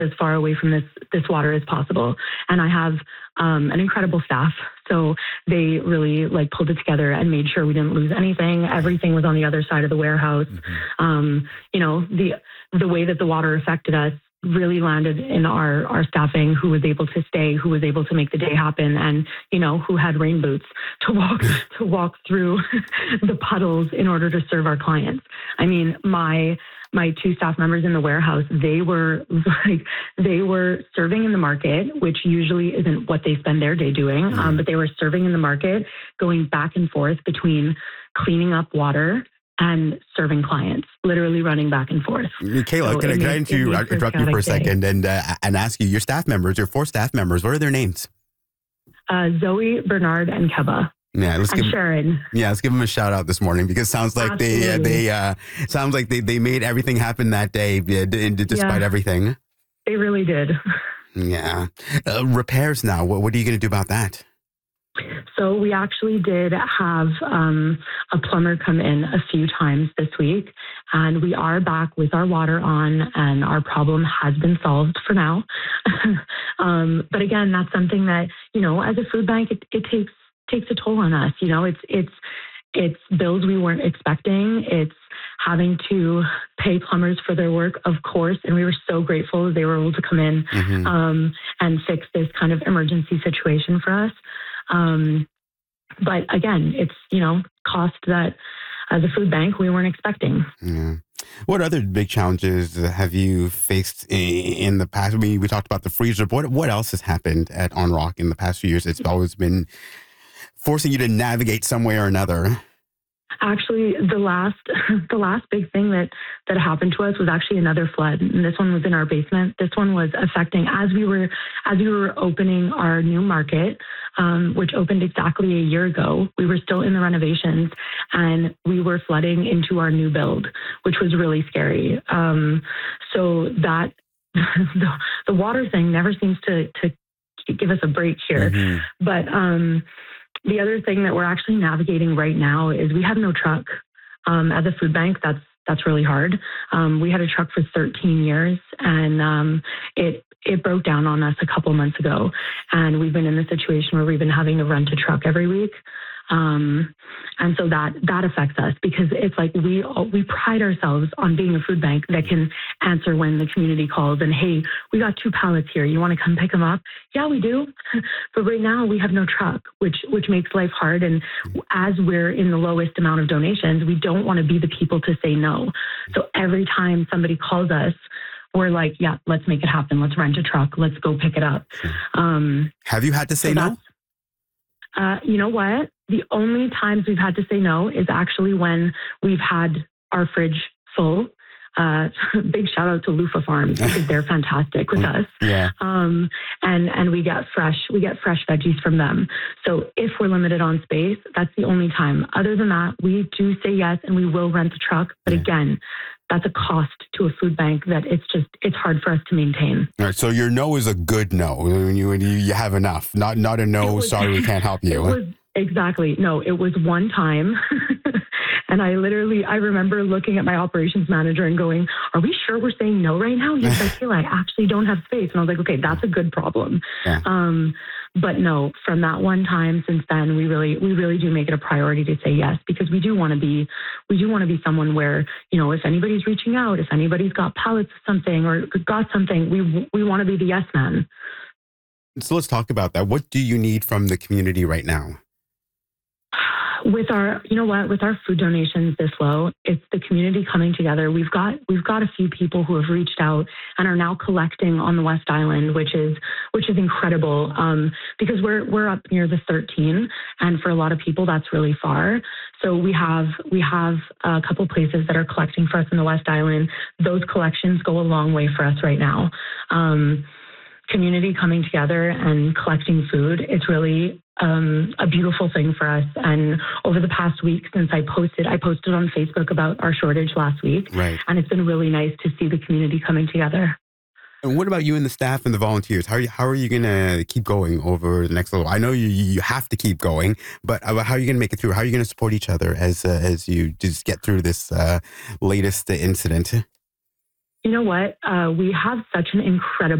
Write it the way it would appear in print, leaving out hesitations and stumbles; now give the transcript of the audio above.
as far away from this water as possible. And I have an incredible staff. So they really pulled it together and made sure we didn't lose anything. Everything was on the other side of the warehouse. The way that the water affected us really landed in our staffing, who was able to stay, who was able to make the day happen, and who had rain boots to walk through the puddles in order to serve our clients. I mean, my two staff members in the warehouse, they were serving in the market, which usually isn't what they spend their day doing, but they were serving in the market, going back and forth between cleaning up water and serving clients, literally running back and forth. Kayla, can I interrupt you for a second and ask you, your staff members, your 4 staff members, what are their names? Zoe, Bernard, and Keba. Yeah, Sharon. Yeah, let's give them a shout out this morning, because it sounds like they made everything happen that day despite everything. They really did. Yeah. Repairs now. What are you going to do about that? So we actually did have a plumber come in a few times this week, and we are back with our water on, and our problem has been solved for now. But again, that's something that, as a food bank, it takes a toll on us. It's bills we weren't expecting. It's having to pay plumbers for their work, of course, and we were so grateful that they were able to come in and fix this kind of emergency situation for us. But again, it's, cost that as a food bank we weren't expecting. Yeah. What other big challenges have you faced in the past? I mean, we talked about the freezer, but what else has happened at On Rock in the past few years? It's always been forcing you to navigate some way or another. Actually, the last big thing that happened to us was actually another flood, and this one was in our basement. This one was affecting as we were opening our new market, which opened exactly a year ago. We were still in the renovations, and we were flooding into our new build, which was really scary. So that the water thing never seems to give us a break here, but. The other thing that we're actually navigating right now is we have no truck. As a food bank, that's really hard. We had a truck for 13 years, and it broke down on us a couple months ago. And we've been in the situation where we've been having to rent a truck every week. And so that affects us, because it's like we pride ourselves on being a food bank that can answer when the community calls and, hey, we got 2 pallets here. You want to come pick them up? Yeah, we do. But right now we have no truck, which makes life hard. And as we're in the lowest amount of donations, we don't want to be the people to say no. So every time somebody calls us, we're like, yeah, let's make it happen. Let's rent a truck. Let's go pick it up. Have you had to say no? You know what? The only times we've had to say no is actually when we've had our fridge full. Big shout out to Lufa Farms, because they're fantastic with us. Yeah. And we get fresh veggies from them. So if we're limited on space, that's the only time. Other than that, we do say yes, and we will rent a truck. But again, that's a cost to a food bank that it's hard for us to maintain. All right. So your no is a good no. When you have enough, not a no. Sorry, we can't help you. Exactly. No, it was one time. And I remember looking at my operations manager and going, are we sure we're saying no right now? He's like, Kayla, I actually don't have space. And I was like, okay, that's a good problem. Yeah. But no, from that one time since then, we really do make it a priority to say yes, because we do want to be someone where, if anybody's reaching out, if anybody's got pallets of something or got something, we want to be the yes man. So let's talk about that. What do you need from the community right now? With our food donations this low, it's the community coming together. We've got a few people who have reached out and are now collecting on the West Island, which is incredible. Because we're up near the 13, and for a lot of people that's really far. So we have a couple places that are collecting for us in the West Island. Those collections go a long way for us right now. Community coming together and collecting food, it's really a beautiful thing for us. And over the past week since I posted on Facebook about our shortage last week. Right. And it's been really nice to see the community coming together. And what about you and the staff and the volunteers? How are you going to keep going over the next little? I know you have to keep going, but how are you going to make it through? How are you going to support each other as you just get through this latest incident? You know what? We have such an incredible